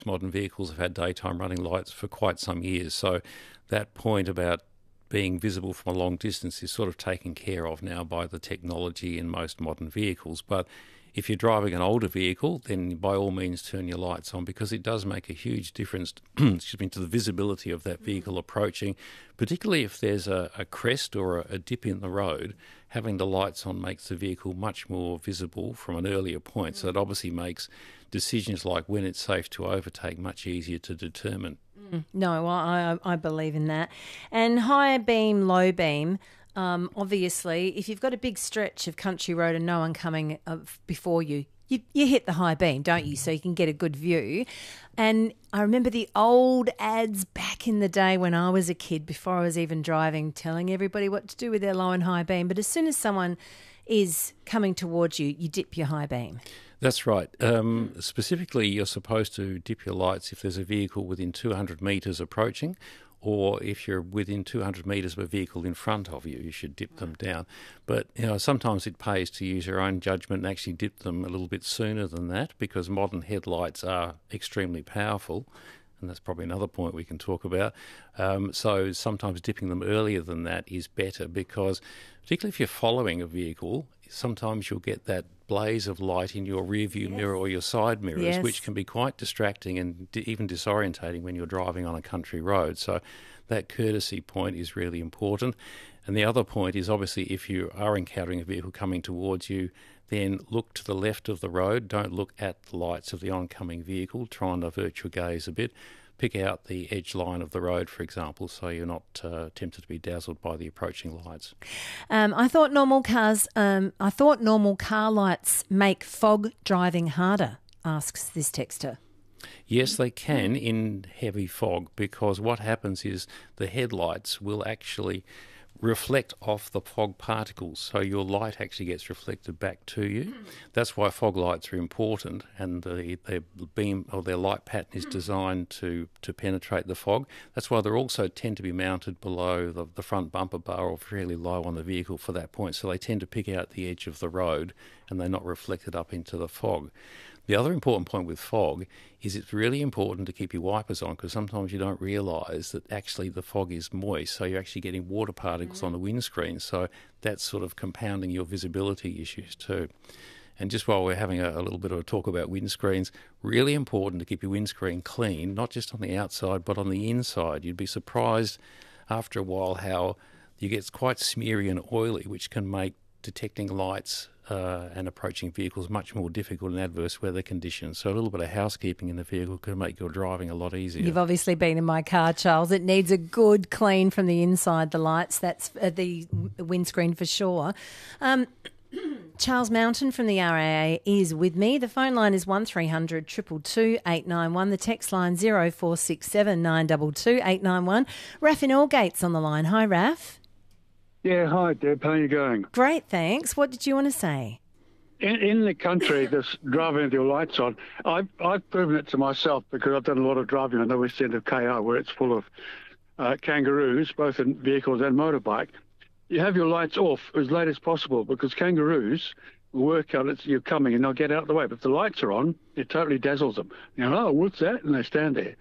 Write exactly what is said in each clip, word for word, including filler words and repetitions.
modern vehicles have had daytime running lights for quite some years. So that point about being visible from a long distance is sort of taken care of now by the technology in most modern vehicles. But if you're driving an older vehicle, then by all means turn your lights on, because it does make a huge difference excuse me, to the visibility of that vehicle approaching, particularly if there's a, a crest or a, a dip in the road. Having the lights on makes the vehicle much more visible from an earlier point, so it obviously makes decisions like when it's safe to overtake much easier to determine. No, I, I believe in that. And high beam, low beam, um, obviously, if you've got a big stretch of country road and no one coming uh, before you, you, you hit the high beam, don't you, so you can get a good view. And I remember the old ads back in the day when I was a kid, before I was even driving, telling everybody what to do with their low and high beam. But as soon as someone is coming towards you, you dip your high beam. That's right. Um, specifically, you're supposed to dip your lights if there's a vehicle within two hundred metres approaching, or if you're within two hundred metres of a vehicle in front of you, you should dip them down. But you know, sometimes it pays to use your own judgment and actually dip them a little bit sooner than that, because modern headlights are extremely powerful. And that's probably another point we can talk about. Um, so sometimes dipping them earlier than that is better, because particularly if you're following a vehicle, sometimes you'll get that blaze of light in your rear view yes. mirror or your side mirrors, yes. which can be quite distracting and d- even disorientating when you're driving on a country road. So that courtesy point is really important. And the other point is, obviously, if you are encountering a vehicle coming towards you, then look to the left of the road. Don't look at the lights of the oncoming vehicle. Try and divert your gaze a bit. Pick out the edge line of the road, for example, so you're not uh, tempted to be dazzled by the approaching lights. Um, I thought normal cars, um, I thought normal car lights make fog driving harder, asks this texter. Yes, they can in heavy fog, because what happens is the headlights will actually reflect off the fog particles, so your light actually gets reflected back to you. That's why fog lights are important, and the, their beam or their light pattern is designed to, to penetrate the fog. That's why they also tend to be mounted below the, the front bumper bar or fairly low on the vehicle for that point, so they tend to pick out the edge of the road and they're not reflected up into the fog. The other important point with fog is it's really important to keep your wipers on, because sometimes you don't realise that actually the fog is moist, so you're actually getting water particles mm-hmm. on the windscreen, so that's sort of compounding your visibility issues too. And just while we're having a, a little bit of a talk about windscreens, really important to keep your windscreen clean, not just on the outside but on the inside. You'd be surprised after a while how you get quite smeary and oily, which can make detecting lights Uh, and approaching vehicles much more difficult in adverse weather conditions. So a little bit of housekeeping in the vehicle can make your driving a lot easier. You've obviously been in my car, Charles. It needs a good clean from the inside, the lights. That's uh, the windscreen for sure. Um, Charles Mountain from the R A A is with me. The phone line is one three hundred two two two eight nine one. The text line zero four six seven nine two two eight nine one. Raf in Aldgate's on the line. Hi, Raf. Yeah, hi, Deb. How are you going? Great, thanks. What did you want to say? In, in the country, this driving with your lights on, I've, I've proven it to myself, because I've done a lot of driving on the west end of K R, where it's full of uh, kangaroos, both in vehicles and motorbike. You have your lights off as late as possible, because kangaroos will work out it's, you're coming and they'll get out of the way. But if the lights are on, it totally dazzles them. You know, oh, what's that? And they stand there.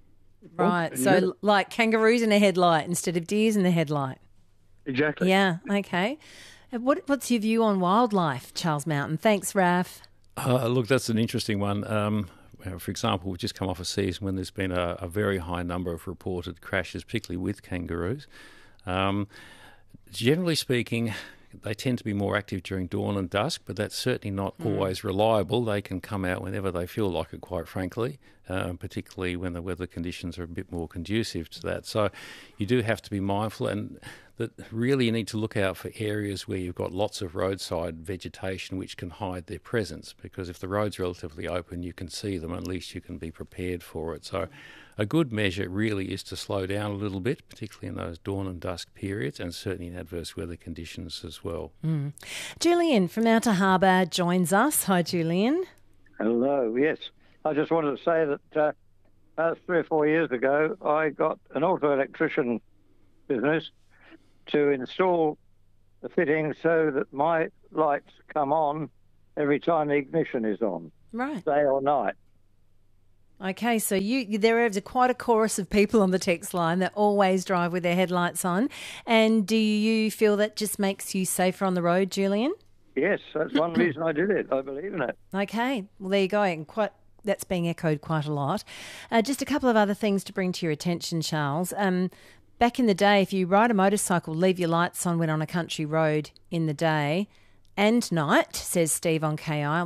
Right, so like kangaroos in a headlight instead of deers in the headlight. Exactly. Yeah, okay. What, what's your view on wildlife, Charles Mountain? Thanks, Raf. Uh, look, that's an interesting one. Um, for example, we've just come off a season when there's been a, a very high number of reported crashes, particularly with kangaroos. Um, generally speaking, they tend to be more active during dawn and dusk, but that's certainly not mm. always reliable. They can come out whenever they feel like it, quite frankly, uh, particularly when the weather conditions are a bit more conducive to that. So you do have to be mindful, and that really you need to look out for areas where you've got lots of roadside vegetation which can hide their presence, because if the road's relatively open, you can see them, at least you can be prepared for it. So a good measure really is to slow down a little bit, particularly in those dawn and dusk periods, and certainly in adverse weather conditions as well. Mm. Julian from Outer Harbour joins us. Hi, Julian. Hello, yes. I just wanted to say that uh, uh, three or four years ago, I got an auto electrician business to install the fitting so that my lights come on every time the ignition is on, right, day or night. Okay, so you there is quite a chorus of people on the text line that always drive with their headlights on. And do you feel that just makes you safer on the road, Julian? Yes, that's one reason I did it. I believe in it. Okay, well, there you go. And quite that's being echoed quite a lot. Uh, just a couple of other things to bring to your attention, Charles. Um, back in the day, if you ride a motorcycle, leave your lights on when on a country road in the day and night, says Steve on K I.